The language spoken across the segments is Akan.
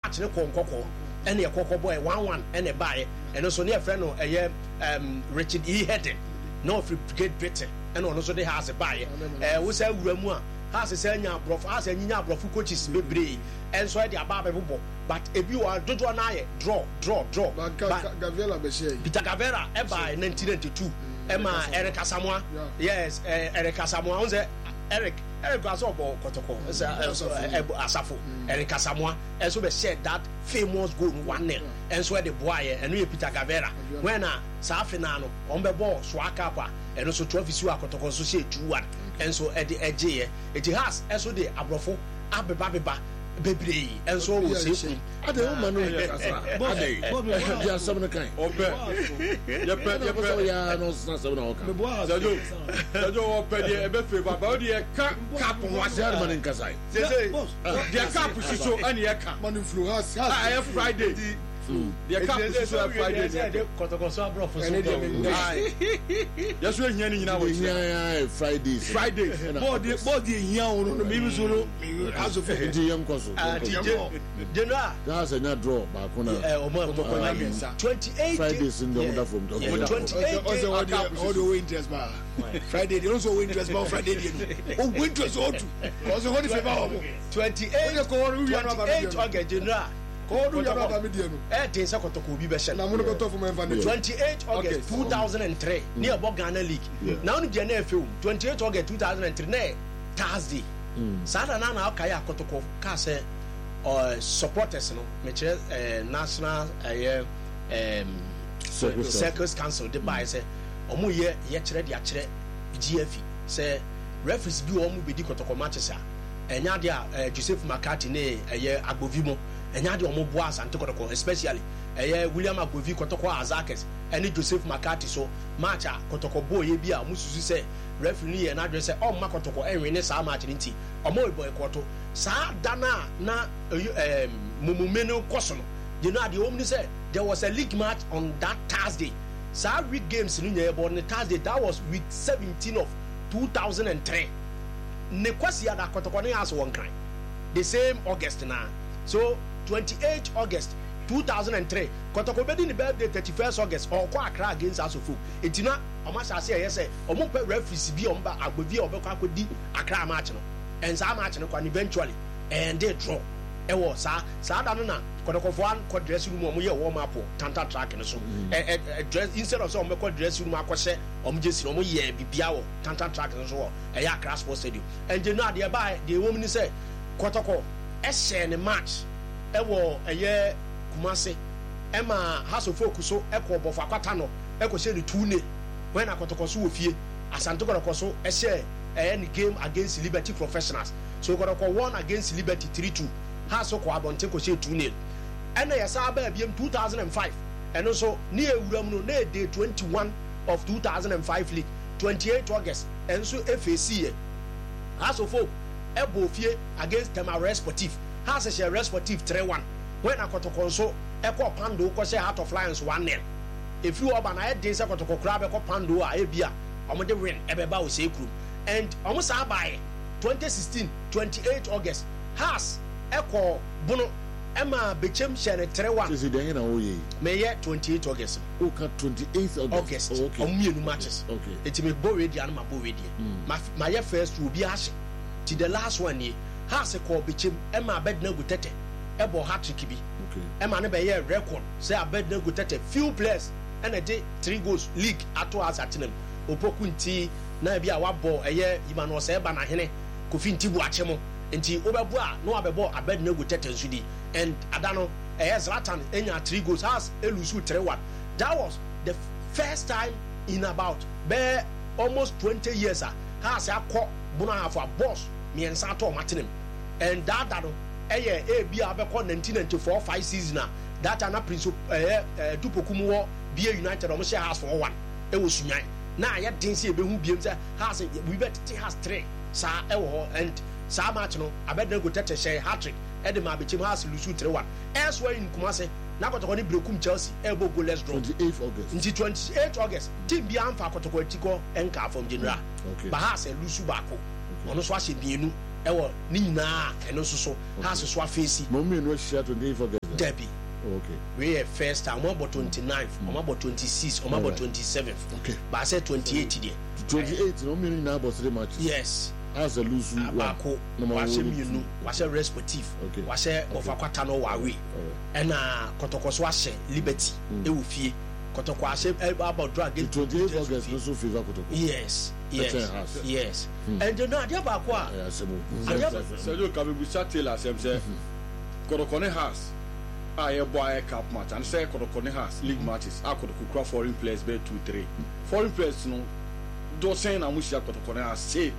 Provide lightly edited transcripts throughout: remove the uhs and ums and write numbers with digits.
match ne konkoko ene ekoko boy 1-1 ene bae eno so ne friend no eye Richard E Head no free brigade better ene ono so de has bae wo say wura mu a has say nya abrof has nya abrof coaches bebre enso e de aba bebo but ebi wa dodo na aye draw Gavera be share Peter Gavera e by 1992 Emma Eric Asamoah yes Eric Asamoah on Eric Asobo Kotoko Asafo Eric Asamoah and so be shared that famous goal 1-0 and so the boy and we Peter Gavera when Safinano on the ball Swakapa and also trophy Sua Kotoko so say 2-1 and so at the edge it has and so the Abrofo Abeba Baby and so we say I don't know there are some kind cap was man in Kasai. They say their cap is so and your cap man flu has Friday. Their cap is so Friday. Yes, we're here now. Friday. Body young, maybe so as of young cousin. That's a draw. 28 Fridays in the wonderful 28 all the way interest bar. Friday, they also win interest bar Friday. Oh, winters all too. Also, what if 28 August General. 28 August 2003 near Ghana League. Now the NFL 28 August 2003 Thursday. Saturday now Kaya Kotoko Kase supporters no national circus council the buy say omo ye chere dia chere GFE say referees bi omo be di Kotoko matches enya dia Joseph McCarthy ne Agbovimo enya de omo boas ante Kotoko especially William Agbovi Kotoko Azakes ene Joseph McCarthy so match Kotoko boy ye bia mususu say referee ye na adre say o ma Kotoko enwe ne sa match nti omo boy Koto sa dana na mumumeno kosono you know the omni say there was a league match on that Thursday sa week games in the Thursday that was week 17 of 2003 ne kwasi ada Kotoko ne as one kind the same August now so 28 August 2003 Kotoko be the birthday 31st August or kwa Accra against Asofo etina omasa say yes omo pe referees bi omba Agbovi obekwa akodi Accra match no and sa match no kwa eventually and they draw e was sa da no na Kotoko for one dress room omo ye warm up tanta track no so dress instead of so omo kwa dress room akose omo jesi omo ye bibia wo tanta track no so e ya Accra Sports Stadium and you know they buy the woman say Kotoko e share the match e wo eye Kumase Emma has a focus so echo of Aquatano echo say the 2-0 when Kotoko so fie Asante Kotoko a share any game against Liberty Professionals so Kotoko won against Liberty 3-2 has so ko abonte ko say 2-0 and ya sa ba biem 2005 and also near Uram no day 21 of 2005 league 28 August and so FAC has of ebo fie against Temare Sportif has a share Sportif 3-1 when Kotoko so eko pando ko say Heart of Lions 1-0 if you oba na dey say Kotoko kra be ko pando a ebia omo de win ebeba o say kru and omo sa buy 2016 28 August has eko bono Emma Bechem share 3-1 is it dey na oye me 28 August o ka 28th August okay omienu matches okay it me bo ready and ma bo ready my first will be ash to the last one ye has a call Bechem Emma Bedna Gutete ebo hat-trick bi okay Emma ne be ye record say Abedna Gutete few players and a day 3 goals league ato as atinam opoku nti na bia wabɔ eye Emmanuel Seba na hene Kofi Ntibu achemo nti obebu a no abebo Abedna Gutete nsudi and adano Zlatan enya 3 goals has elusu 3-1 that was the first time in about almost 20 years has akɔ bona for boss me ensato matinam and that eye bia abekɔ 1994-5 season that ana prince Dupokumu wo bia United omo share house for 1 e wo sunyan na ya den se ebehu biem say house we bet has 3 sa e wo and sa match no Abedna Gutete share hat-trick e de ma bechem house lusu 3-1 elsewhere in Kumase na Kotoko ni brekum Chelsea e bo goalless draw 28th August nti 28 August team bia amfa Kotoko atiko enka from general ba house lusu bako ono so ahye bienu e wo ni nyina eno so house so afesi mo me no share 28th August Derby. Okay. We are first time. I'm about 29th. I'm about 26th. I'm about 27th. Okay. But I said 28 there. 28. No meaning now about 3 matches. Yes. As a lose one. Was a respective. Okay. Was a of a quatano away. And Kotokos was Liberty. It will fear. Kotoko say about drug. 28 August. No so favor Kotoko. Yes. Yes. And you know, the Bakwa. So you can be shut till us. Kotoko has. I buy a cup match and say Kotoko has league matches. I could cook foreign players by 2-3. Foreign players, no. Don't say I wish I Kotoko has say.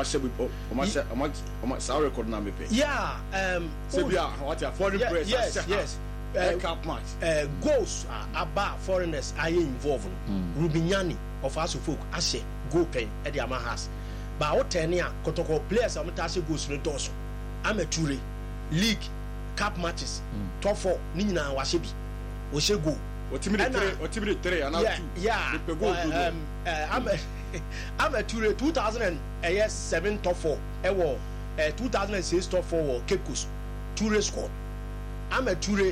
Sorry, record number. Yeah. What a foreign players. Yes. Cup match. Goals about foreigners are involved. Rubignani of Asufuk, Ashe, Go Pen, Eddie Amahas. But what 10 year Kotoko players are Matashi goes to the Dosso. Amateur league cup matches. Top 4, Nina Washibi. Oshego. What you mean 3 and I'm a 2007 top 4. 2006 top 4 Cape Coast. Toure squad. I'm a Toure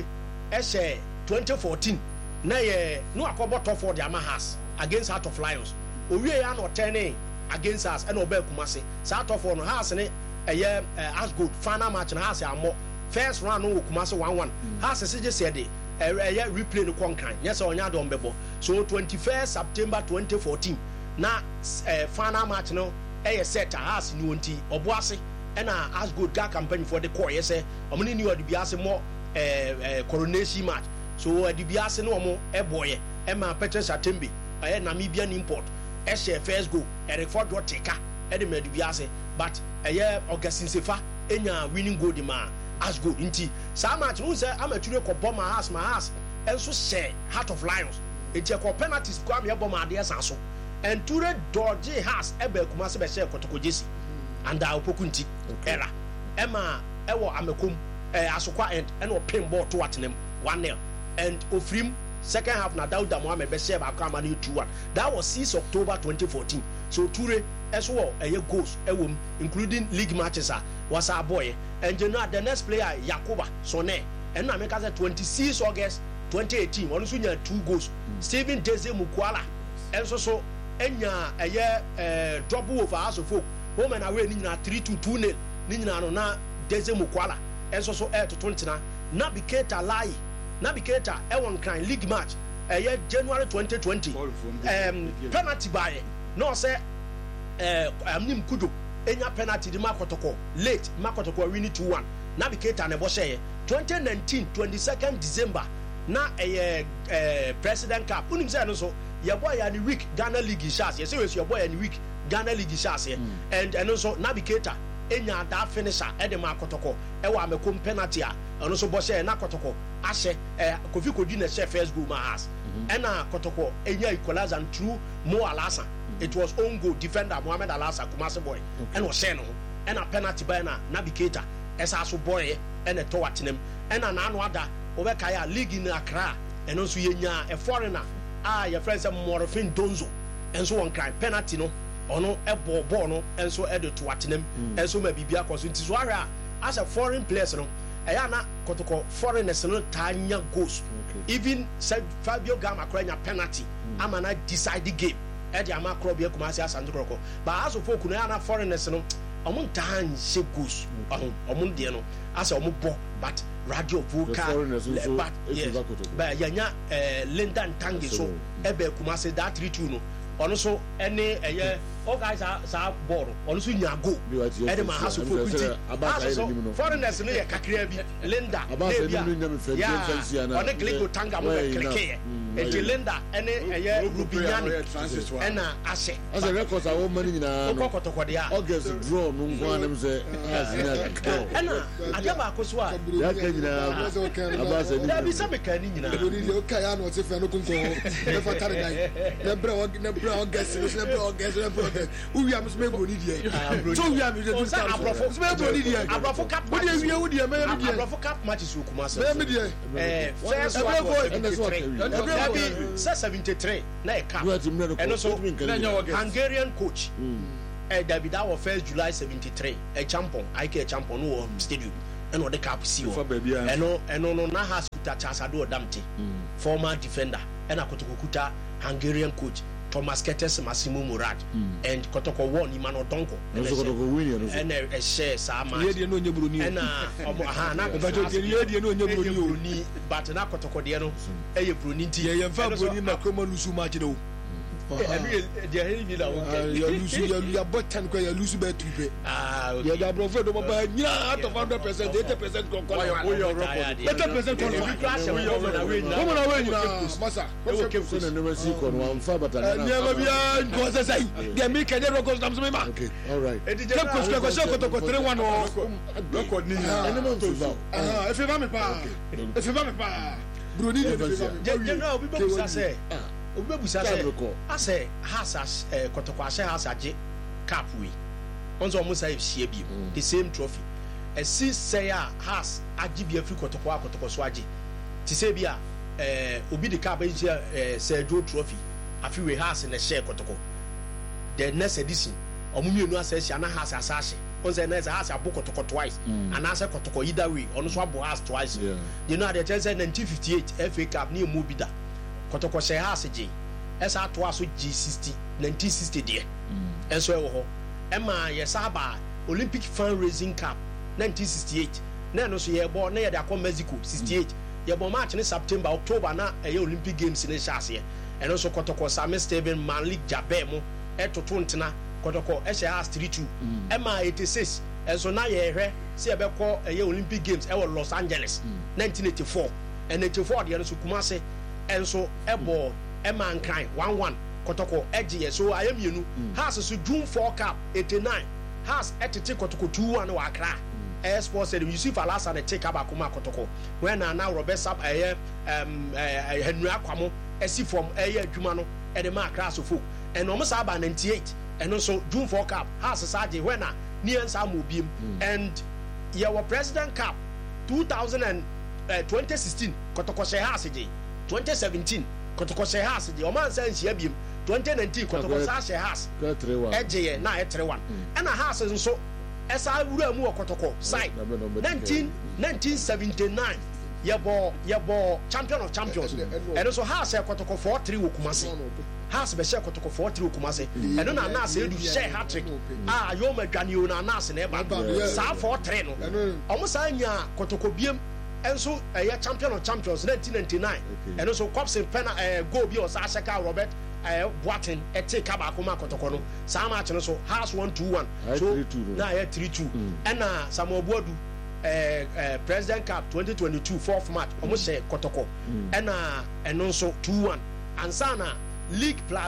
2014. No akobo top 4 the Amahas against Heart of Lions. We are not turning against us and Obey Kumasi. Heart of 4 no has as good final match and has more first round no Kumasi 1-1. Has just said replay no concan. Yes, on your bebo. So 21st September 2014. Na final match no set has nuanti Obuasi and as good guy campaign for the core. Yes, I'm going to be more coronation match. So the Biase no more boy Emma Peter Satembi, a Namibian import. First go Eric Ford Taker, Eddie Biase, but a year Augustine Sefa, enya winning goal the man as good inti. Some match no say I'm a Tulio Copa my house, and so say Heart of Lions. It's a penalties come here bomb ideas and so. And Ture Dorje has Ebe Kumasi Beshe Kotoko Jesi and Opokunti era Emma Ewo Amekum Asokwa and or pin ball to Wattenham 1-0 and Ofrim second half na Dauda Mohamed Beshe Akamani 2-1. That was 6 October 2014. So Ture as well a year goes including league matches was our boy and you know the next player Yakuba Sone and Nameka said 26 August 2018 one sunya 2 goals Steven Deze Mukwala and so enya double over House of Folk home and away ni na 3-2 ni na no na Deze Mukwala and so to 20 na Biketa Lai na Biketa one kind league match January 2020 penalty by no say Nim Kudu enya penalty di Makotoko late Makotoko win 2-1 na Biketa ne bo share 2019 22nd December na President Cup unim say no so your boy and week Ghana League shots. Yes, your boy and week Ghana League shots here. And also Navigator, Enya that finisher, Edema Kotoko, Ewa Mekum penalty, and also Boshe and Nakotoko, Ashe, Kofi Kodina chef first go my house. And Kotoko, Enya equalizer and true Mo Alasa. It was own goal defender Mohamed Alasa, Kumasi boy, and was Seno, and a penalty by Navigator, as also boy, and a Towatinum, and an another over Kaya League in Accra, and also Yenya, a foreigner. Your friends are Morofin Donzo, and so on kind penalty no, or no ball no, and so added to Wattenham, and so maybe be a consultant as a foreign player, no, Ayana Kotoko foreigners no Tanya goes. Even said Fabio Gama crying a penalty, I'm an decide the game. Eddie Amacrobia Kumasi and Croco, but as of Fokunana foreigners no, among time she goes, among Diano, as a mubo, but radio vocal, but yes, but Yanya Linda and Tangi so Ebe Kumasi that 3-2 also any all guys are bored also Nyago Edema has to focus foreigners near Kakrebi Linda on a Gligo Tanga Clique Linda and Rubignani and Ashe as a record our own money in August draw no one say Adaba Koswa there be some mechanic okay I know if I no kunko August we are must make money here so we are Abrafo Cup Abrafo Cup matches will come first one 73 na cup and also Hungarian coach David our first July 73 a champion IK champion no stadium ɛna ɔde cap si hɔ ɛno no na has kuta Chasado Odamte former defender ɛna Kotoko kuta Hungarian coach Thomas Ketes Massimo Murad and Kotoko won Imano Donko and a share Sama and but na Kotoko Diano a Bruniti and Fabio Macomalusu Margino. You are but 10 you lose by 2 pay. You are profit over out of 100%, 80% I say has Kotoko has a cap we onzo almost have shebi the same trophy a since say has agibia free Kotoko swaji to say bia obi the cap Sergio trophy afi we has in the share Kotoko the next edition omumienu asese ana has asase once next has a book Kotoko twice and answer Kotoko either way on so abo has twice you know the 1958 FA Cup ni mu bida Kotoko share has G esa to aso G60 1960 there enso e wo ho ema yesaba Olympic fundraising cup 1968 na no so ye bo na ye da come Mexico 68 ye bo match in September October na e Olympic games ni chase eno so Kotoko Sami Steven Malik Jabe mo etoto ntena Kotoko e share has 32 ema 86 enso na ye hwe se e be ko e Olympic games e wo Los Angeles 1984 and 84 de no so Kumase enso ebo Eman Kran 1-1 Kotoko edge so I am you has so June 4 Cup 89 has etete Kotoko 2-1 wa Accra Air Sports said Yusuf Alasa na take abakuma Kotoko when now Robert Sab Henry Akwamo esi from adwuma no e de ma Accra so fo and almost about 98 and also June 4 Cup has saje when na near Samu Bim and your President Cup 2016 Kotoko she has 2017 Kotoko she has the Oman sense yabim 2019 Kotoko she has edge na 3-1 and a house so esa wura mu Kotoko side 1979 yebo champion of champions and also has Kotoko 4-3 Kumasi has be share Kotoko 4-3 Kumasi and na na say do share hat-trick yo madwanio na na se na eba sa 4-3 no almost anya Kotoko biem enso champion of champions 1999 and also cups in pena go bi o sa sheka Robert Boateng take abakoma Kotoko no sa match no so has 1-2-1 so na 3-2 and Samuel Boadu President Cup 2022 fourth match almost share Kotoko and so 2-1 and sana League Plus